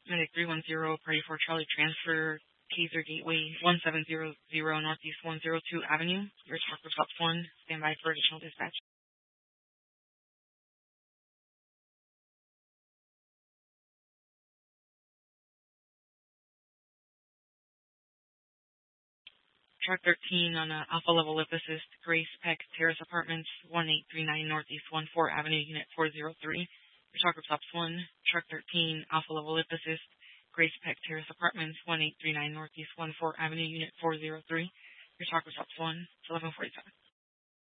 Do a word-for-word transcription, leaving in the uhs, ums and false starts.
Medic three one zero, party for Charlie transfer, Kaiser Gateway one seven zero zero, Northeast one oh two Avenue. Your talk with Ops one. Stand by for additional dispatch. Track thirteen on uh, Alpha Level Lip Assist, Grace Peck Terrace Apartments, one eight three nine Northeast one four Avenue, Unit four oh three. Your talk with Ops one. Track thirteen, Alpha Level Lip Assist, Grace Peck Terrace Apartments, one eight three nine Northeast one four Avenue, Unit four oh three. Your talk with Ops one. It's eleven forty-five.